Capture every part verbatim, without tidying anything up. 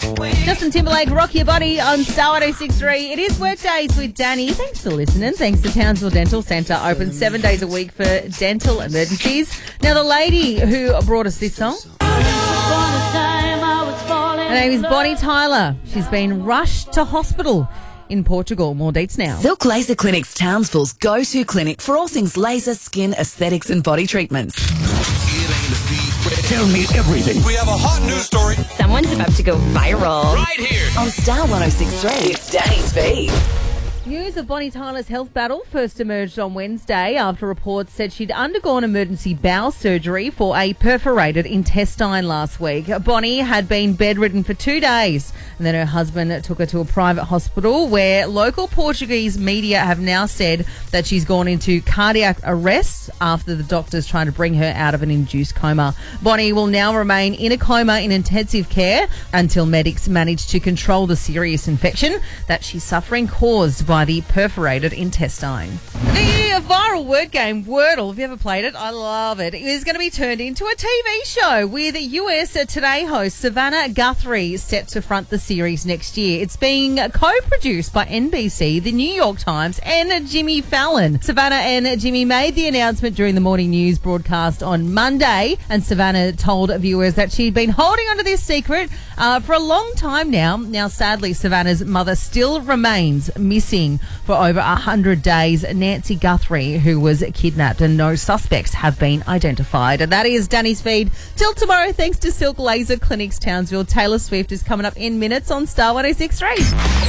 Justin Timberlake, Rock Your Body on Star one oh six point three. It is Workdays with Danny. Thanks for listening. Thanks to Townsville Dental Centre, open seven days a week for dental emergencies. Now, the lady who brought us this song, her name is Bonnie Tyler. She's been rushed to hospital in Portugal. More dates now. Silk Laser Clinic's Townsville's go-to clinic for all things laser, skin, aesthetics and body treatments. Tell me everything. We have a hot news story. Someone's about to go viral. Right here. On Star one oh six point three, it's Danny's Feed. News of Bonnie Tyler's health battle first emerged on Wednesday after reports said she'd undergone emergency bowel surgery for a perforated intestine last week. Bonnie had been bedridden for two days and then her husband took her to a private hospital where local Portuguese media have now said that she's gone into cardiac arrest after the doctors trying to bring her out of an induced coma. Bonnie will now remain in a coma in intensive care until medics manage to control the serious infection that she's suffering caused by the perforated intestine. The viral word game Wordle, have you ever played it? I love it. It is going to be turned into a T V show with U S Today host Savannah Guthrie set to front the series next year. It's being co-produced by N B C, The New York Times and Jimmy Fallon. Savannah and Jimmy made the announcement during the morning news broadcast on Monday, and Savannah told viewers that she'd been holding onto this secret uh, for a long time now. Now, sadly, Savannah's mother still remains missing for over one hundred days. Nancy Guthrie, who was kidnapped, and no suspects have been identified. And that is Danny's Feed. Till tomorrow, thanks to Silk Laser Clinics Townsville. Taylor Swift is coming up in minutes on Star one oh six point three.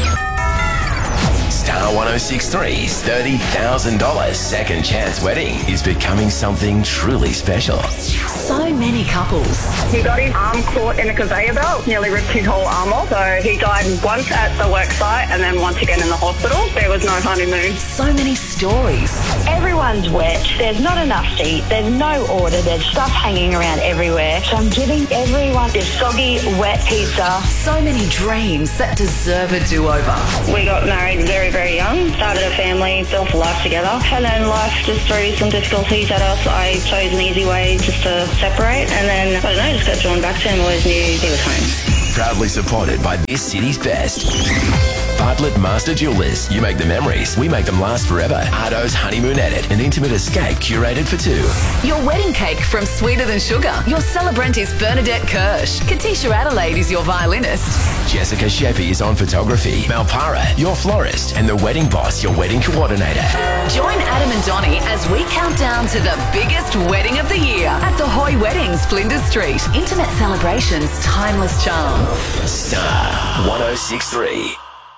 Star one oh six point three's thirty thousand dollars second chance wedding is becoming something truly special. So many couples. He got his arm caught in a conveyor belt, nearly ripped his whole arm off. So he died once at the work site and then once again in the hospital. There was no honeymoon. So many stories. Everyone's wet. There's not enough seat. There's no order. There's stuff hanging around everywhere. So I'm giving everyone this soggy, wet pizza. So many dreams that deserve a do-over. We got married very, very young, started a family, built a life together. And then life just threw some difficulties at us. I chose an easy way just to separate. And then, I don't know, just got drawn back to him. Always knew he was home. Proudly supported by this city's best. Bartlett Master Jewelers. You make the memories, we make them last forever. Ardo's Honeymoon Edit, an intimate escape curated for two. Your wedding cake from Sweeter Than Sugar. Your celebrant is Bernadette Kirsch. Katisha Adelaide is your violinist. Jessica Sheppy is on photography. Malpara, your florist. And the wedding boss, your wedding coordinator. Join Adam and Donnie as we count down to the biggest wedding of the year at the Hoy Weddings, Flinders Street. Intimate celebrations, timeless charm. Star one oh six point three.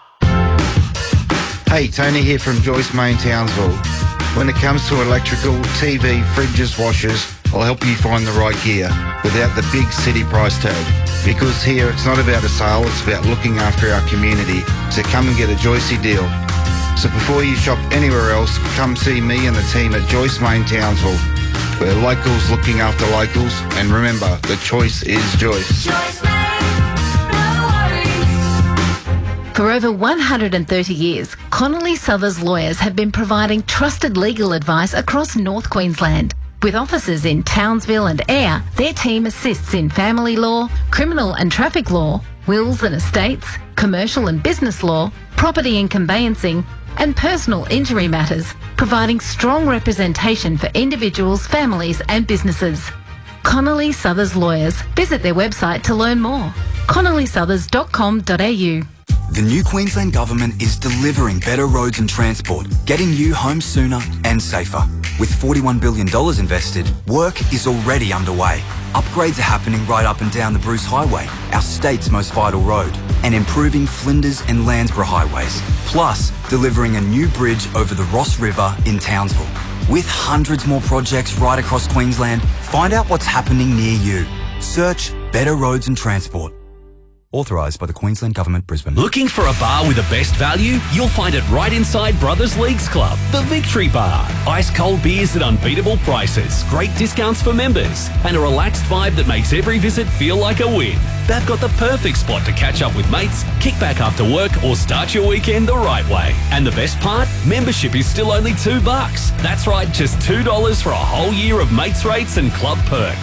Hey, Tony here from Joyce Main Townsville. When it comes to electrical, T V, fridges, washers, I'll help you find the right gear without the big city price tag. Because here it's not about a sale, it's about looking after our community. So come and get a Joycey deal. So before you shop anywhere else, come see me and the team at Joyce Main Townsville. We're locals looking after locals, and remember, the choice is Joyce. Joyce Main. For over one hundred thirty years, Connolly Sothers lawyers have been providing trusted legal advice across North Queensland. With offices in Townsville and Ayr, their team assists in family law, criminal and traffic law, wills and estates, commercial and business law, property and conveyancing, and personal injury matters, providing strong representation for individuals, families and businesses. Connolly Sothers Lawyers. Visit their website to learn more. connolly sothers dot com dot a u. The new Queensland Government is delivering better roads and transport, getting you home sooner and safer. With forty-one billion dollars invested, work is already underway. Upgrades are happening right up and down the Bruce Highway, our state's most vital road, and improving Flinders and Landsborough highways, plus delivering a new bridge over the Ross River in Townsville. With hundreds more projects right across Queensland, find out what's happening near you. Search Better Roads and Transport. Authorised by the Queensland Government, Brisbane. Looking for a bar with the best value? You'll find it right inside Brothers Leagues Club, the Victory Bar. Ice cold beers at unbeatable prices, great discounts for members, and a relaxed vibe that makes every visit feel like a win. They've got the perfect spot to catch up with mates, kick back after work, or start your weekend the right way. And the best part? Membership is still only two bucks. That's right, just two dollars for a whole year of mates rates and club perks.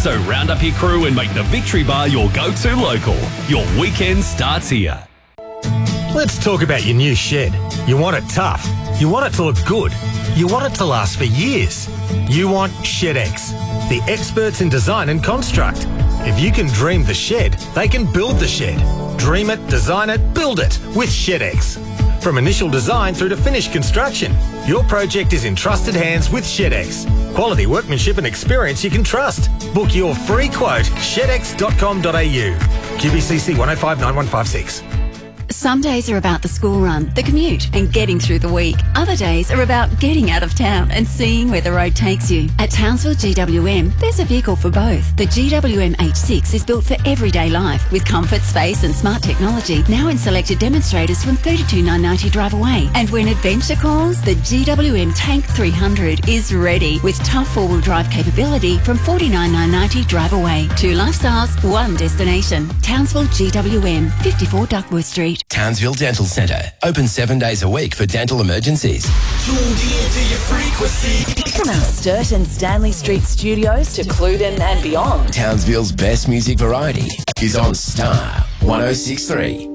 So round up your crew and make the Victory Bar your go-to local. Your weekend starts here. Let's talk about your new shed. You want it tough. You want it to look good. You want it to last for years. You want ShedX, the experts in design and construct. If you can dream the shed, they can build the shed. Dream it, design it, build it with ShedX. From initial design through to finished construction, your project is in trusted hands with ShedX. Quality workmanship and experience you can trust. Book your free quote, shed x dot com dot a u. Q B C C one oh five nine one five six. Some days are about the school run, the commute, and getting through the week. Other days are about getting out of town and seeing where the road takes you. At Townsville G W M, there's a vehicle for both. The G W M H six is built for everyday life with comfort, space, and smart technology. Now in selected demonstrators from thirty-two thousand nine hundred ninety drive away. And when adventure calls, the G W M Tank three hundred is ready with tough four-wheel drive capability from forty-nine thousand nine hundred ninety drive away. Two lifestyles, one destination. Townsville G W M, fifty-four Duckworth Street. Townsville Dental Centre. Open seven days a week for dental emergencies. Tuned into your frequency. From our Sturt and Stanley Street studios to Cluden and beyond. Townsville's best music variety is on Star one oh six point three.